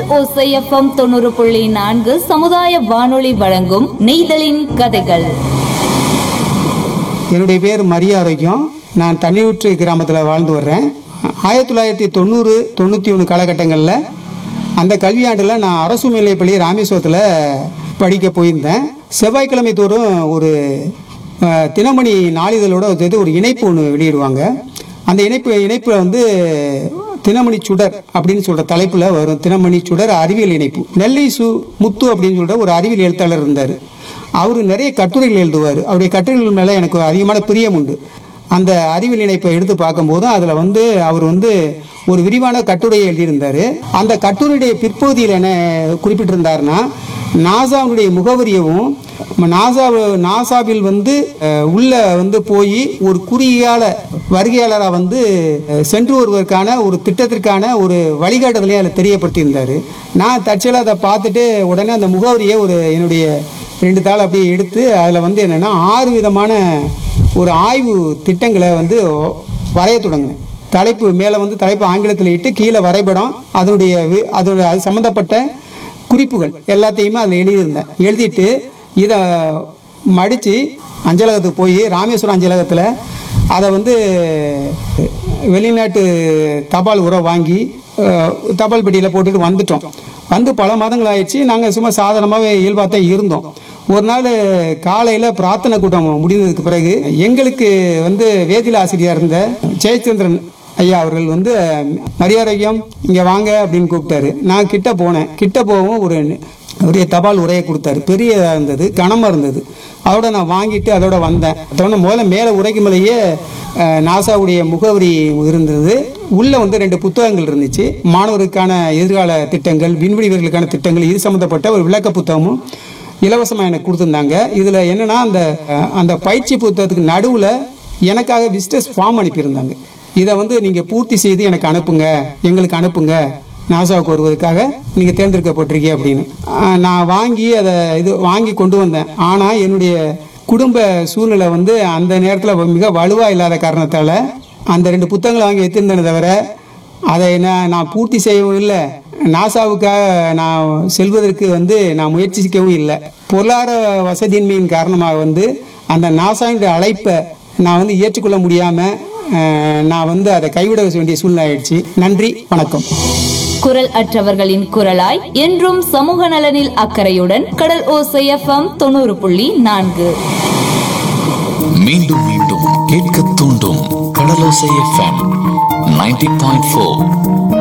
ஓசை எஃப்எம் 90.4 சமுதாய வானொலி வழங்கும் நெய்தலின் கதைகள். என்னுடைய பேர் மரிய ஆரோக்கியம். நான் தண்ணியூற்று கிராமத்தில் வாழ்ந்து வர்றேன். 1990-91 காலகட்டங்களில் அந்த கல்வியாண்டில் நான் அரசு மேல்நிலைப்பள்ளி ராமேஸ்வரத்தில் படிக்க போயிருந்தேன். செவ்வாய்க்கிழமை தோறும் ஒரு தினமணி நாளிதழோட ஒரு இணைப்பு ஒன்று வெளியிடுவாங்க. அந்த இணைப்பில் வந்து தினமணி சுடர் அப்படின்னு சொல்கிற தலைப்பில் வரும். தினமணி சுடர் அறிவியல் இணைப்பு. நெல்லை முத்து அப்படின்னு சொல்கிற ஒரு அறிவியல் எழுத்தாளர் இருந்தார். அவர் நிறைய கட்டுரைகள் எழுதுவார். அவருடைய கட்டுரைகள் மேலே எனக்கு அதிகமான பிரியம் உண்டு. அந்த அறிவியல் இணைப்பை எடுத்து பார்க்கும்போது அதில் வந்து அவர் வந்து ஒரு விரிவான கட்டுரையை எழுதியிருந்தார். அந்த கட்டுரையுடைய பிற்பகுதியில் என்ன குறிப்பிட்டிருந்தாருன்னா, நாசாவுடைய முகவரியவும் நாசாவில் வந்து உள்ள வந்து போய் ஒரு குறுகியால வருகையாளராக வந்து சென்று வருவதற்கான ஒரு திட்டத்திற்கான ஒரு வழிகாட்டுதலையும் அதில் தெரியப்படுத்தியிருந்தார். நான் தற்செயலாக அதை பார்த்துட்டு உடனே அந்த முகவரியை என்னுடைய 2 தாள் அப்படியே எடுத்து அதில் வந்து என்னென்னா 6 விதமான ஒரு ஆய்வு திட்டங்களை வந்து வரைய தொடங்கினேன். தலைப்பு மேலே வந்து தலைப்பு ஆங்கிலத்தில் இட்டு கீழே வரைபடம், அதோட அது சம்மந்தப்பட்ட குறிப்புகள் எல்லாத்தையுமே அதில் எழுதியிருந்தேன். எழுதிட்டு இதை மடித்து அஞ்சலகத்துக்கு போய் ராமேஸ்வரம் அஞ்சலகத்தில் அதை வந்து வெளிநாட்டு தபால் உரம் வாங்கி தபால் பெட்டியில் போட்டுட்டு வந்துட்டோம். வந்து பல மாதங்கள் ஆயிடுச்சு. நாங்கள் சும்மா சாதாரணமாகவே இயல்பாக தான் இருந்தோம். ஒரு நாள் காலையில் பிரார்த்தனை கூட்டம் முடிந்ததுக்கு பிறகு எங்களுக்கு வந்து வேதியியல் ஆசிரியர் இருந்த ஜெயச்சந்திரன் ஐயா அவர்கள் வந்து மரியாதையம் இங்கே வாங்க அப்படின்னு கூப்பிட்டாரு. நான் கிட்ட போனேன். கிட்ட போகவும் ஒரு தபால் உரையை கொடுத்தாரு. பெரியதாக இருந்தது, கனமாக இருந்தது. அதோட நான் வாங்கிட்டு அதோட வந்தேன். அதோட முதல்ல மேலே உரைக்கு மேலேயே நாசாவுடைய முகவரி இருந்தது. உள்ளே வந்து 2 புத்தகங்கள் இருந்துச்சு. மாணவருக்கான எதிர்கால திட்டங்கள், விண்வெளி வீரர்களுக்கான திட்டங்கள், இது சம்மந்தப்பட்ட ஒரு விளக்க புத்தகமும் இலவசமாக எனக்கு கொடுத்துருந்தாங்க. இதில் என்னென்னா அந்த பயிற்சி புத்தகத்துக்கு நடுவில் எனக்காக விசிட்டர்ஸ் ஃபார்ம் அனுப்பியிருந்தாங்க. இதை வந்து நீங்கள் பூர்த்தி செய்து எங்களுக்கு அனுப்புங்க, நாசாவுக்கு வருவதற்காக நீங்கள் தேர்ந்தெடுக்கப்பட்டிருக்கீங்க அப்படின்னு. நான் வாங்கி கொண்டு வந்தேன். ஆனால் என்னுடைய குடும்ப சூழ்நிலை வந்து அந்த நேரத்தில் மிக வலுவாக இல்லாத காரணத்தால் அந்த 2 புத்தகங்களை வாங்கி வைத்திருந்தேனே தவிர அதை நான் பூர்த்தி செய்யவும் இல்லை, நாசாவுக்காக நான் செல்வதற்கு வந்து நான் முயற்சிக்கவும் இல்லை. பொருளாதார வசதியின்மையின் காரணமாக வந்து அந்த நாசாவினுடைய அழைப்பை நான் வந்து ஏற்றுக்கொள்ள முடியாமல் நான் வந்து அதை கைவிட வேண்டிய சூழ்நிலை ஆயிடுச்சு. நன்றி, வணக்கம். குரல் அற்றவர்களின் குரலாய் என்றும் சமூக நலனில் அக்கறையுடன் கடல் ஓசை எஃப்எம் 90.4. மீண்டும் மீண்டும் கேட்க தூண்டும் கடலோசை எஃப்எம் 90.4.